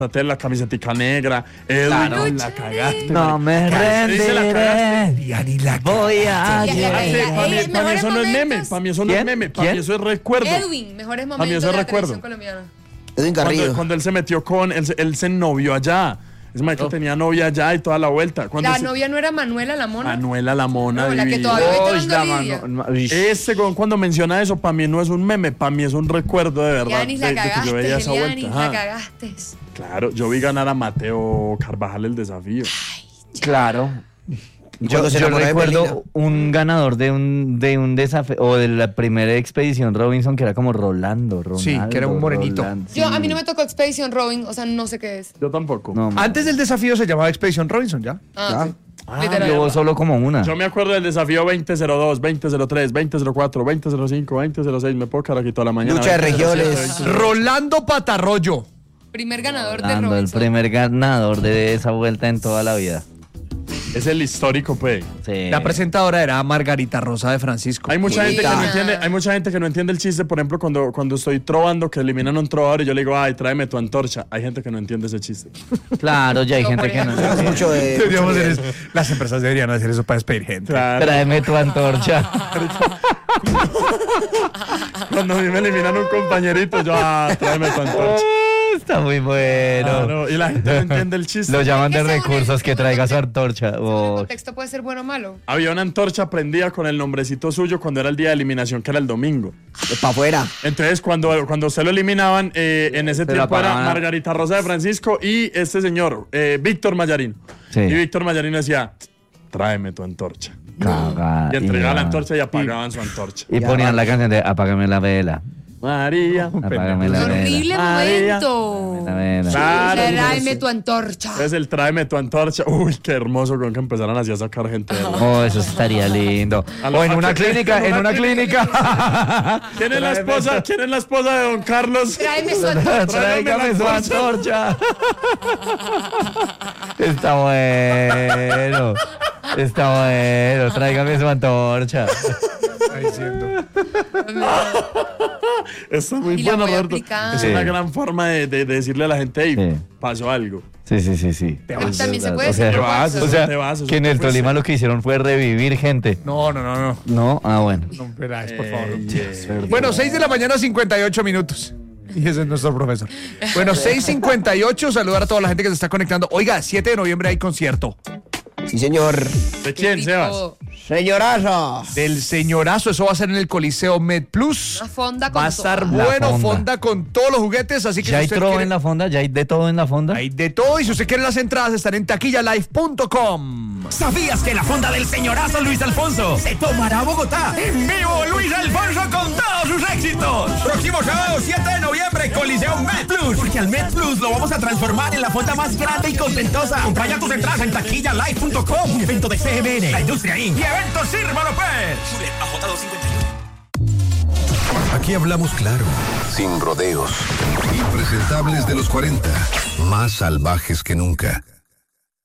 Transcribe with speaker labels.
Speaker 1: la camisetica negra,
Speaker 2: Claro.
Speaker 1: la cagaste.
Speaker 3: No me
Speaker 1: Dice, la cagaste.
Speaker 3: rendiré.
Speaker 2: Ya ni la
Speaker 3: Voy a
Speaker 1: Para mí
Speaker 3: llegar.
Speaker 1: eso no es meme,
Speaker 4: momentos.
Speaker 1: para mí eso no es
Speaker 3: ¿Quién?
Speaker 1: meme, para
Speaker 3: ¿Quién?
Speaker 1: mí eso es recuerdo.
Speaker 4: Edwin, mejores
Speaker 1: mí
Speaker 4: momentos
Speaker 1: eso
Speaker 4: de la
Speaker 1: es recuerdo.
Speaker 4: televisión colombiana.
Speaker 2: Edwin Carrillo.
Speaker 1: Cuando él se metió él se novió allá. Es más que tenía novia allá y toda la vuelta.
Speaker 4: La novia no era Manuela la mona.
Speaker 1: Manuela la mona.
Speaker 4: No, la que
Speaker 1: divina.
Speaker 4: todavía
Speaker 3: Uy,
Speaker 4: está dando lidia.
Speaker 1: Ese cuando menciona eso, para mí no es un meme, para mí es un recuerdo de verdad.
Speaker 4: Yanis, la
Speaker 1: de que yo
Speaker 4: cagaste,
Speaker 1: veía esa
Speaker 4: Yanis,
Speaker 1: vuelta.
Speaker 4: la
Speaker 1: Ajá.
Speaker 4: cagaste.
Speaker 1: Claro, yo vi ganar a Mateo Carvajal el desafío.
Speaker 3: Claro. Yo
Speaker 2: cuando se enamoró de
Speaker 3: recuerdo
Speaker 2: Belinda.
Speaker 3: un ganador de un desafío, o de la primera expedición Robinson, que era como Ronaldo.
Speaker 2: Sí, que era un morenito.
Speaker 4: A mí no me tocó Expedición Robin, o sea, no sé qué es.
Speaker 1: Yo tampoco.
Speaker 3: No,
Speaker 2: Antes del desafío se llamaba Expedición Robinson, ¿ya?
Speaker 4: Ah,
Speaker 3: yo solo como una.
Speaker 1: Yo me acuerdo del desafío 2002, 2003, 2004, 2005, 2006. Me puedo quedar aquí toda la mañana.
Speaker 2: Lucha de
Speaker 1: 2007,
Speaker 2: regiones.
Speaker 1: 2008.
Speaker 2: Rolando Patarroyo.
Speaker 4: primer ganador de
Speaker 3: Ronaldo, el
Speaker 4: Robinson.
Speaker 3: primer ganador de esa vuelta en toda la vida.
Speaker 1: Es el histórico, pues.
Speaker 3: Sí.
Speaker 2: La presentadora era Margarita Rosa de Francisco.
Speaker 1: Hay mucha gente que no
Speaker 4: Bonita.
Speaker 1: entiende, hay mucha gente que no entiende el chiste, por ejemplo, cuando estoy trovando que eliminan a un trovador y yo le digo, ay, tráeme tu antorcha. Hay gente que no entiende ese chiste.
Speaker 3: Claro, ya hay
Speaker 4: Yo,
Speaker 3: gente
Speaker 4: por
Speaker 3: que no.
Speaker 4: ejemplo.
Speaker 2: Mucho de...
Speaker 5: Deberíamos hacer eso. Las empresas deberían hacer eso para despedir gente.
Speaker 1: Claro.
Speaker 3: Tráeme tu antorcha.
Speaker 1: Cuando a mí me eliminan un compañerito, yo, tráeme tu antorcha.
Speaker 3: Está muy bueno.
Speaker 1: Claro, y la gente no entiende el chiste.
Speaker 3: Lo llaman de
Speaker 4: Es que según
Speaker 3: recursos
Speaker 4: el-
Speaker 3: que traiga su antorcha.
Speaker 4: El
Speaker 3: Oh,
Speaker 4: contexto puede ser bueno o malo.
Speaker 1: Había una antorcha prendida con el nombrecito suyo cuando era el día de eliminación, que era el domingo.
Speaker 2: Para afuera.
Speaker 1: Entonces, cuando usted lo eliminaban, en ese
Speaker 3: Se la
Speaker 1: tiempo era
Speaker 3: apagaban.
Speaker 1: Margarita Rosa de Francisco y este señor, Víctor Mallarín.
Speaker 3: Sí.
Speaker 1: Y Víctor Mallarín decía, tráeme tu antorcha.
Speaker 3: caga.
Speaker 1: Y entregaba la
Speaker 3: ya.
Speaker 1: antorcha y apagaban su antorcha.
Speaker 3: Y ponían la canción de Apágame la vela.
Speaker 1: María.
Speaker 3: Apágame la vela.
Speaker 4: Horrible
Speaker 1: María.
Speaker 4: momento.
Speaker 3: La vela.
Speaker 1: Claro.
Speaker 4: Tráeme tu antorcha.
Speaker 1: Entonces el tráeme tu antorcha. Uy, qué hermoso con que empezaran así a sacar gente. de verdad.
Speaker 3: Oh, eso estaría lindo.
Speaker 1: A lo-
Speaker 3: O en una
Speaker 1: a-
Speaker 3: clínica, en una clínica.
Speaker 1: ¿Quién es la esposa? ¿Quién es la esposa de don Carlos?
Speaker 4: Tráeme su antorcha.
Speaker 3: Tráigame su antorcha. Está bueno. Está bueno. Tráigame su antorcha.
Speaker 1: Está muy
Speaker 4: Y la
Speaker 1: bueno,
Speaker 4: voy a
Speaker 1: Roberto.
Speaker 4: aplicar.
Speaker 1: Es
Speaker 3: Sí.
Speaker 1: una gran forma de decirle a la gente, hey,
Speaker 3: Sí.
Speaker 1: pasó algo.
Speaker 3: Sí.
Speaker 4: Pero también se puede
Speaker 3: O sea,
Speaker 4: decir
Speaker 1: te vas,
Speaker 4: falso.
Speaker 3: o sea,
Speaker 1: te vas,
Speaker 3: que en
Speaker 1: eso
Speaker 3: el
Speaker 1: te fuiste.
Speaker 3: Tolima lo que hicieron fue revivir gente.
Speaker 5: No.
Speaker 3: No, bueno.
Speaker 5: No, esperáis, por favor.
Speaker 1: Yeah.
Speaker 5: Bueno, 6 de la mañana, 58 minutos. Y ese es nuestro profesor. Bueno, 6:58. Saludar a toda la gente que se está conectando. Oiga, 7 de noviembre hay concierto.
Speaker 2: Sí, señor.
Speaker 1: ¿De quién,
Speaker 4: Tipo,
Speaker 1: Sebas?
Speaker 2: Señorazo.
Speaker 5: Del señorazo. Eso va a ser en el Coliseo Med Plus.
Speaker 4: Una fonda con
Speaker 5: Va a estar
Speaker 4: todo.
Speaker 3: La
Speaker 5: bueno,
Speaker 3: fonda.
Speaker 5: fonda con todos los juguetes. Así que
Speaker 3: ¿Ya
Speaker 5: si
Speaker 3: hay
Speaker 5: usted
Speaker 3: trova
Speaker 5: quiere-
Speaker 3: en la fonda? ¿Ya hay de todo en la fonda?
Speaker 5: hay de todo. Y si usted quiere las entradas, están en taquillalive.com.
Speaker 6: ¿Sabías que la fonda del señorazo Luis Alfonso se tomará a Bogotá? ¡En vivo Luis Alfonso con todos sus éxitos! Próximo sábado 7 de noviembre, Coliseo Med Plus. Porque al Med Plus lo vamos a transformar en la fonda más grande y contentosa. Compra ya tus entradas en taquillalive.com. Un evento de CMN, la Industria Inc. y Eventos Sirma López.
Speaker 7: Aquí hablamos claro, sin rodeos. Impresentables de los 40, más salvajes que nunca.